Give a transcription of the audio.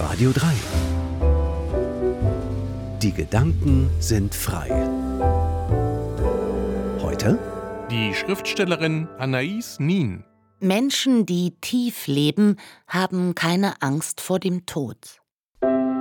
Radio 3. Die Gedanken sind frei. Heute die Schriftstellerin Anais Nin. Menschen, die tief leben, haben keine Angst vor dem Tod.